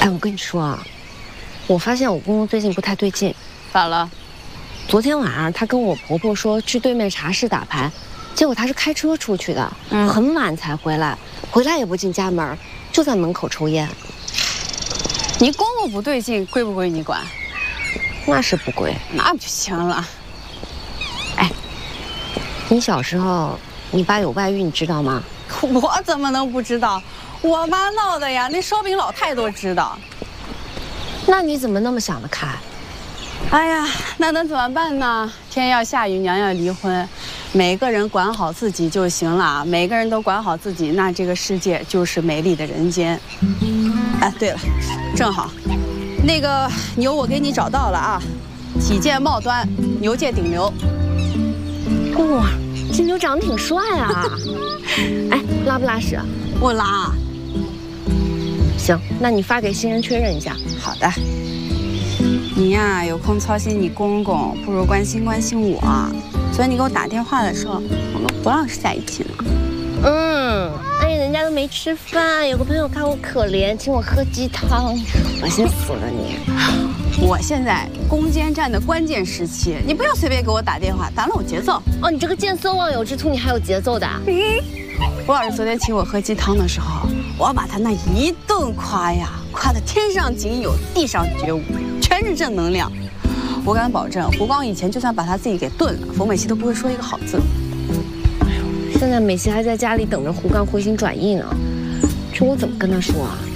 哎，我跟你说啊，我发现我公公最近不太对劲。 咋了？ 昨天晚上他跟我婆婆说去对面茶室打牌，结果他是开车出去的，很晚才回来，回来也不进家门，就在门口抽烟。 你公公不对劲，归不归你管？ 那是不归， 那不就行了？ 哎，你小时候你爸有外遇，你知道吗？ 我怎么能不知道？我妈闹的呀，那烧饼老太都知道。 那你怎么那么想得开？ 哎呀，那能怎么办呢？天要下雨，娘要离婚，每个人管好自己就行了。每个人都管好自己，那这个世界就是美丽的人间。哎，对了，正好，那个牛我给你找到了啊，体健貌端，牛界顶流。 哇，这牛长得挺帅啊！哎，拉不拉屎？ 不拉。 行，那你发给新人确认一下。 好的。你呀，有空操心你公公，不如关心关心我。昨天你给我打电话的时候，我们胡老师在一起呢。 哎呀，人家都没吃饭，有个朋友看我可怜，请我喝鸡汤，恶心死了你！ 我现在攻坚战的关键时期，你不要随便给我打电话，打乱我节奏。 哦，你这个见色忘友之徒，你还有节奏的？ 胡老师昨天请我喝鸡汤的时候，我要把他那一顿夸呀，夸得天上仅有，地上绝无，全是正能量。我敢保证，胡光以前就算把他自己给炖了，冯美熙都不会说一个好字。 哎呦，现在美熙还在家里等着胡刚回心转意呢，这我怎么跟他说啊？